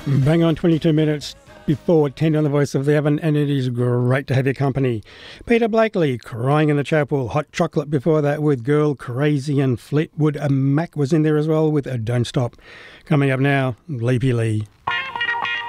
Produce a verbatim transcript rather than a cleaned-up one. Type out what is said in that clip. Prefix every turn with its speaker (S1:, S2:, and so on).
S1: Bang on twenty-two minutes before ten on the Voice of the Oven, and it is great to have your company. Peter Blakely, Crying in the Chapel. Hot Chocolate before that with Girl Crazy, and Fleetwood Mac was in there as well with a Don't Stop. Coming up now, Leapy Lee.